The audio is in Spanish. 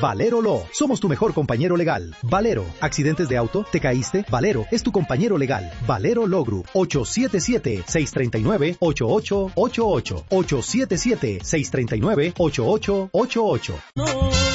Valero Law. Somos tu mejor compañero legal. Valero. ¿Accidentes de auto? ¿Te caíste? Valero es tu compañero legal. Valero Law Group. 877-639-8888. 877-639-8888.